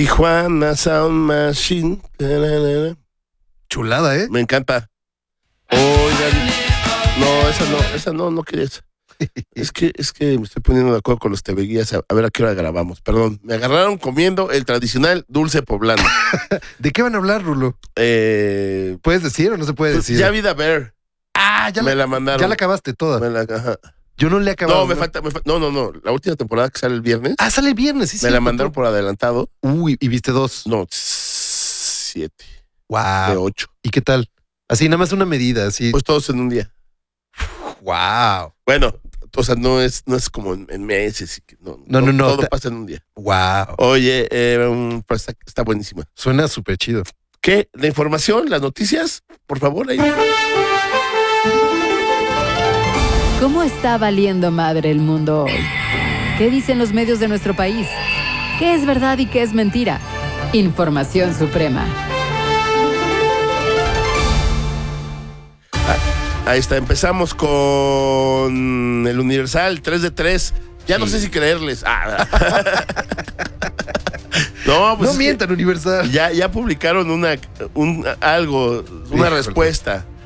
Tijuana Sound Machine. Chulada, ¿eh? Me encanta. Oigan. No, esa no quería esa. Es que me estoy poniendo de acuerdo con los tebeguías a ver a qué hora grabamos. Perdón, me agarraron comiendo el tradicional dulce poblano. ¿De qué van a hablar, Rulo? ¿Puedes decir o no se puede Pues decir? ya vi The Bear. Ya me la mandaron. Ya la acabaste toda. Ajá. Yo no le he acabado. No, me falta. No. La última temporada que sale el viernes. Sale el viernes, sí, sí. Me la mandaron por adelantado. Uy, ¿y viste 2? No, 7 Wow. de 8. ¿Y qué tal? Así, nada más una medida, así. Pues todos en un día. Wow. Bueno, o sea, no es como en meses. No. Todo pasa en un día. Wow. Oye, pues está buenísima. Suena súper chido. ¿Qué? ¿La información? ¿Las noticias? Por favor, ahí. ¿Cómo está valiendo madre el mundo hoy? ¿Qué dicen los medios de nuestro país? ¿Qué es verdad y qué es mentira? Información suprema. Ahí está, empezamos con el Universal, 3 de 3. Ya no sé si creerles. No, pues no mientan, Universal. Ya publicaron una respuesta.